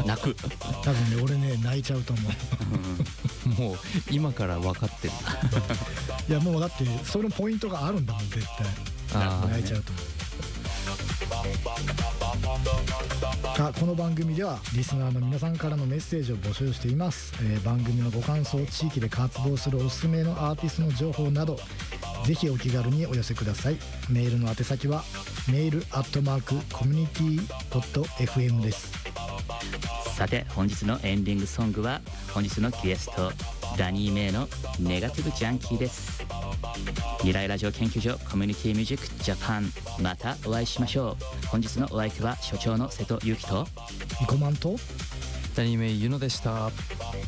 泣く。 多分ね俺ね泣いちゃうと思うもう今から分かってる。 いやもうだってそのポイントがあるんだもん絶対。泣いちゃうと思う。この番組ではリスナーの皆さんからのメッセージを募集しています。番組のご感想、地域で活動するおすすめのアーティストの情報などぜひお気軽にお寄せください。メールの宛先はmail@community.fm です。 さて本日のエンディングソングは本日のゲストダニー・メイのネガティブジャンキーです。未来ラジオ研究所コミュニティミュージックジャパン、またお会いしましょう。本日のお相手は所長の瀬戸裕樹とイコマンとダニー・メイユノでした。